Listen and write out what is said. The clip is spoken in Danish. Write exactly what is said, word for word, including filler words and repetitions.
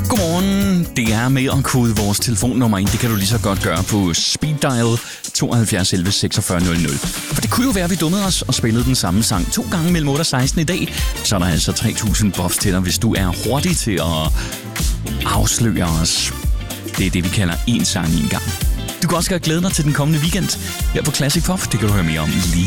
Godmorgen. Det er med at kode vores telefonnummer ind. Det kan du lige så godt gøre på speed dial tooghalvfjerds elleve seksogfyrre nul nul. For det kunne jo være, at vi dummede os og spillede den samme sang to gange mellem otte og seksten i dag. Så er der altså tre tusind buffs til dig, hvis du er hurtig til at afsløre os. Det er det, vi kalder en sang i en gang. Du kan også glæde dig til den kommende weekend her på Classic Pop. Det kan du høre mere om lige